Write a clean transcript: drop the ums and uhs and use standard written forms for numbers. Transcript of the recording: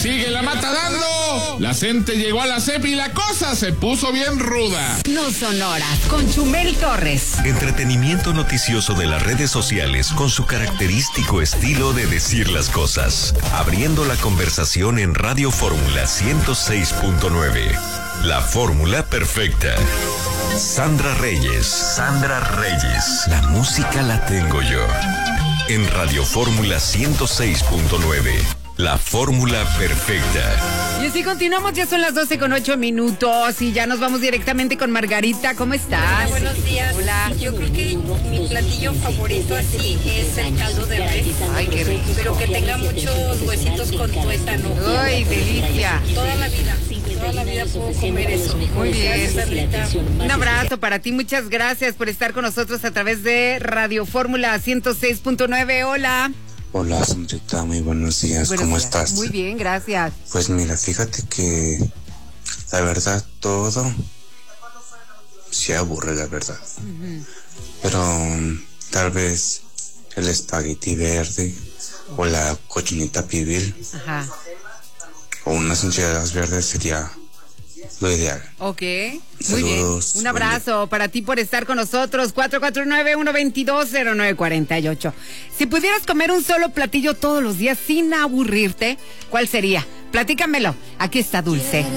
sigue la mata dando. La gente llegó a la CEP y la cosa se puso bien ruda. No son horas con Chumel Torres. Entretenimiento noticioso de las redes sociales con su característico estilo de decir las cosas. Abriendo la conversación en Radio Fórmula 106.9. La fórmula perfecta. Sandra Reyes. La música la tengo yo. En Radio Fórmula 106.9. La fórmula perfecta. Y así continuamos, ya son las 12:08 y ya nos vamos directamente con Margarita. ¿Cómo estás? Hola, buenos días. Hola. Yo creo que mi platillo favorito así es el caldo de res. Ay, qué rico. Pero que tenga muchos huesitos con tuétano. Ay, delicia. Toda la vida puedo comer eso. Muy bien. Gracias, Rita. Un abrazo para ti, muchas gracias por estar con nosotros a través de Radio Fórmula 106.9. Hola. Hola, Sandrita, muy buenos días. ¿Cómo estás? Muy bien, gracias. Pues mira, fíjate que la verdad todo se aburre, la verdad. Pero tal vez el espagueti verde o la cochinita pibil Ajá. o unas enchiladas verdes sería lo ideal. Ok, muy bien. Saludos. Un abrazo para ti por estar con nosotros. 449-122-0948. Si pudieras comer un solo platillo todos los días sin aburrirte, ¿cuál sería? Platícamelo. Aquí está Dulce.